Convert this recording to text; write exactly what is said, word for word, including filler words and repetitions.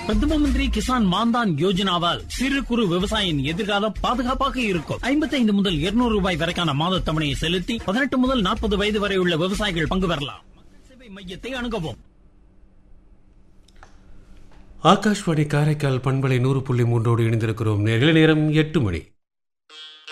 பிரதம மந்திரி கிசான் மான்தான் யோஜனாவால் சிறு குறு விவசாயியின் எதிர்காலம் பாதுகாப்பாக இருக்கும். ஐம்பத்தி ஐந்து முதல் இருநூறு ரூபாய் வரைக்கான மாத தவணையை செலுத்தி பதினெட்டு முதல் நாற்பது வயது வரை உள்ள விவசாயிகள் பங்கு பெறலாம். மக்கள் சேவை மையத்தை அணுகவும். ஆகாஷ்வாணி காரைக்கால் பண்பலை நூறு புள்ளி மூன்றோடு இணைந்திருக்கிறோம். நேரம் எட்டு மணி.